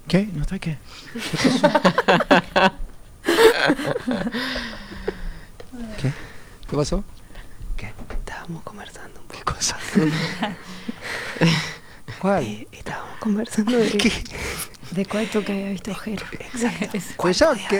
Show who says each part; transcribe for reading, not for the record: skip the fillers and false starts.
Speaker 1: ¿Qué? ¿No está qué? ¿Qué? ¿Qué pasó? ¿Qué?
Speaker 2: Estábamos conversando un poco.
Speaker 1: ¿Qué cosa? ¿Cuál?
Speaker 2: Estábamos conversando de
Speaker 1: ¿Qué?
Speaker 2: de cuánto que había visto Jero.
Speaker 1: Exacto. Pues ya, ¿qué?